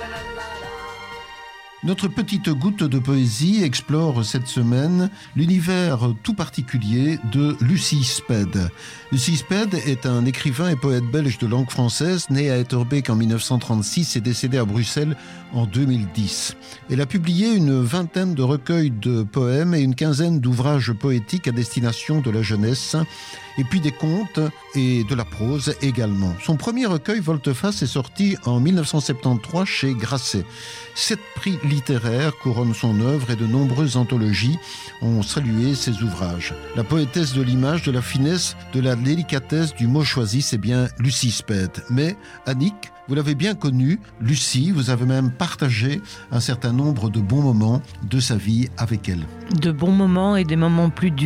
Notre petite goutte de poésie explore cette semaine l'univers tout particulier de Lucie Spède. Lucie Spède est un écrivain et poète belge de langue française, né à Etterbeek en 1936 et décédé à Bruxelles en 2010. Elle a publié une vingtaine de recueils de poèmes et une quinzaine d'ouvrages poétiques à destination de la jeunesse, et puis des contes et de la prose également. Son premier recueil, Volte-face, est sorti en 1973 chez Grasset. 7 prix littéraires couronnent son œuvre et de nombreuses anthologies ont salué ses ouvrages. La poétesse de l'image, de la finesse, de la délicatesse du mot choisi, c'est bien Lucie Spède. Mais Annick, vous l'avez bien connue, Lucie, vous avez même partagé un certain nombre de bons moments de sa vie avec elle. De bons moments et des moments plus durs.